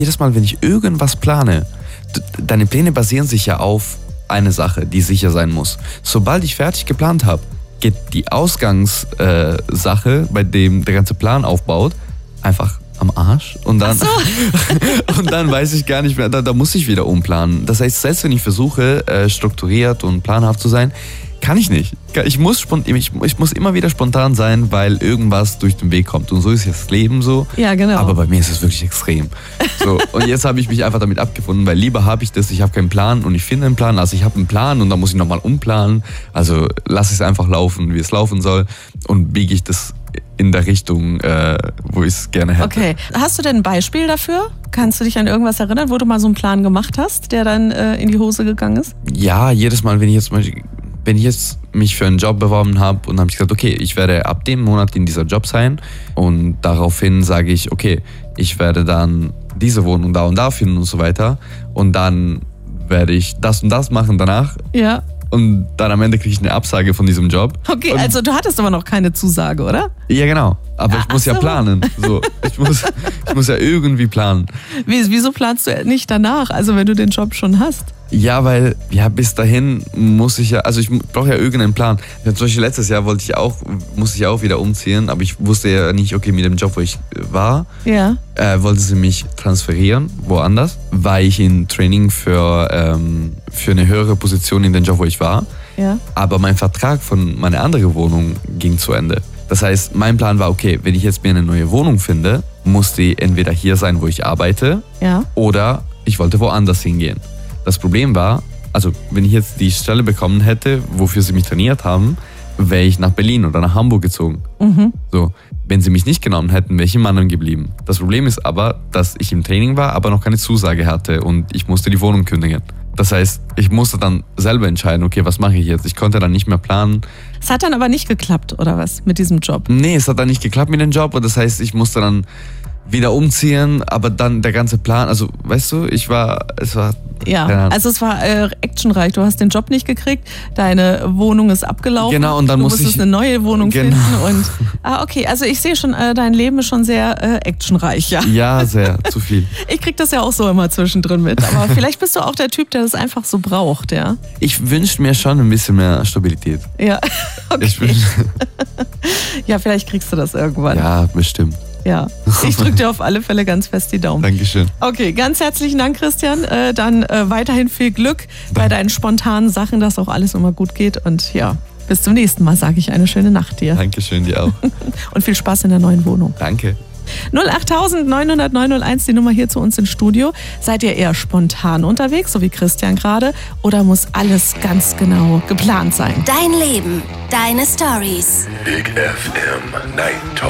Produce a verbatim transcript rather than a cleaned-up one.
Jedes Mal, wenn ich irgendwas plane, d- deine Pläne basieren sich ja auf eine Sache, die sicher sein muss. Sobald ich fertig geplant habe, geht die Ausgangssache, äh, Sache, bei dem der ganze Plan aufbaut, einfach am Arsch. Und dann, Ach so. und dann weiß ich gar nicht mehr, da, da muss ich wieder umplanen. Das heißt, selbst wenn ich versuche, äh, strukturiert und planhaft zu sein, kann ich nicht. Ich muss, spont- ich, ich muss immer wieder spontan sein, weil irgendwas durch den Weg kommt. Und so ist das Leben so. Ja, genau. Aber bei mir ist es wirklich extrem. So, und jetzt habe ich mich einfach damit abgefunden, weil lieber habe ich das, ich habe keinen Plan und ich finde einen Plan. Also ich habe einen Plan und dann muss ich nochmal umplanen. Also lasse ich es einfach laufen, wie es laufen soll. Und biege ich das in der Richtung, äh, wo ich es gerne hätte. Okay. Hast du denn ein Beispiel dafür? Kannst du dich an irgendwas erinnern, wo du mal so einen Plan gemacht hast, der dann äh, in die Hose gegangen ist? Ja, jedes Mal, wenn ich jetzt zum Beispiel, wenn ich jetzt mich für einen Job beworben habe und habe ich gesagt, okay, ich werde ab dem Monat in dieser Job sein und daraufhin sage ich, okay, ich werde dann diese Wohnung da und da finden und so weiter und dann werde ich das und das machen danach Ja. und dann am Ende kriege ich eine Absage von diesem Job. Okay, und, also du hattest aber noch keine Zusage, oder? Ja, genau. Aber Ah, ich muss ach ja so. planen. So, ich, muss, ich muss ja irgendwie planen. Wie, wieso planst du nicht danach, also wenn du den Job schon hast? Ja, weil ja bis dahin muss ich ja, also ich brauche ja irgendeinen Plan. Ja, zum Beispiel letztes Jahr wollte ich auch, musste ich auch wieder umziehen, aber ich wusste ja nicht, okay, mit dem Job, wo ich war, Ja. äh, wollte sie mich transferieren, woanders, war ich in Training für, ähm, für eine höhere Position in dem Job, wo ich war. Ja. Aber mein Vertrag von meiner anderen Wohnung ging zu Ende. Das heißt, mein Plan war, okay, wenn ich jetzt mir eine neue Wohnung finde, muss die entweder hier sein, wo ich arbeite, Ja. oder ich wollte woanders hingehen. Das Problem war, also wenn ich jetzt die Stelle bekommen hätte, wofür sie mich trainiert haben, wäre ich nach Berlin oder nach Hamburg gezogen. Mhm. So, wenn sie mich nicht genommen hätten, wäre ich im Mannheim geblieben. Das Problem ist aber, dass ich im Training war, aber noch keine Zusage hatte und ich musste die Wohnung kündigen. Das heißt, ich musste dann selber entscheiden, okay, was mache ich jetzt? Ich konnte dann nicht mehr planen. Es hat dann aber nicht geklappt, oder was, mit diesem Job? Nee, es hat dann nicht geklappt mit dem Job und das heißt, ich musste dann wieder umziehen, aber dann der ganze Plan, also weißt du, ich war, es war... Ja, keine Ahnung. also es war äh, actionreich. Du hast den Job nicht gekriegt, deine Wohnung ist abgelaufen. Genau, und dann du muss musstest ich- eine neue Wohnung Genau. finden. Und, ah, okay, also ich sehe schon, äh, dein Leben ist schon sehr äh, actionreich, ja. Ja, sehr, zu viel. Ich krieg das ja auch so immer zwischendrin mit. Aber vielleicht bist du auch der Typ, der das einfach so braucht, ja. Ich wünsche mir schon ein bisschen mehr Stabilität. Ja, okay. Ich wünsch, Ja, vielleicht kriegst du das irgendwann. ja, bestimmt. Ja. Ich drücke dir auf alle Fälle ganz fest die Daumen. Dankeschön. Okay, ganz herzlichen Dank, Christian. Äh, dann äh, weiterhin viel Glück bei deinen spontanen Sachen, dass auch alles immer gut geht. Und ja, bis zum nächsten Mal sage ich eine schöne Nacht dir. Dankeschön, dir auch. Und viel Spaß in der neuen Wohnung. Danke. null acht neun null null neun null eins, die Nummer hier zu uns ins Studio. Seid ihr eher spontan unterwegs, so wie Christian gerade, oder muss alles ganz genau geplant sein? Dein Leben, deine Stories. Big F M Night Talk.